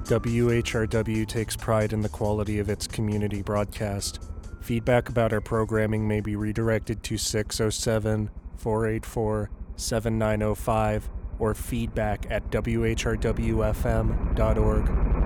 WHRW takes pride in the quality of its community broadcast. Feedback about our programming may be redirected to 607-484-7905 or feedback@whrwfm.org.